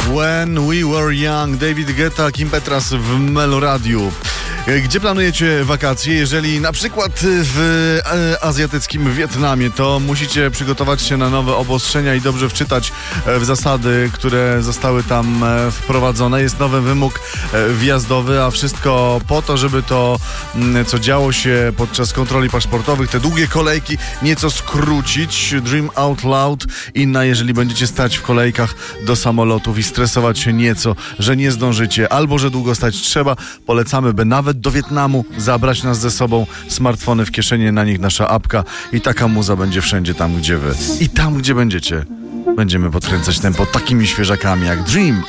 When We Were Young, David Guetta, Kim Petras w Meloradiu. Gdzie planujecie wakacje? Jeżeli na przykład w azjatyckim Wietnamie, to musicie przygotować się na nowe obostrzenia i dobrze wczytać w zasady, które zostały tam wprowadzone. Jest nowy wymóg wjazdowy, a wszystko po to, żeby to, co działo się podczas kontroli paszportowych, te długie kolejki nieco skrócić. Dream Out Loud. Inna, jeżeli będziecie stać w kolejkach do samolotów i stresować się nieco, że nie zdążycie albo że długo stać trzeba, polecamy, by nawet do Wietnamu zabrać nas ze sobą, smartfony w kieszeni, na nich nasza apka i taka muza będzie wszędzie tam, gdzie wy. I tam, gdzie będziemy podkręcać tempo takimi świeżakami jak Dream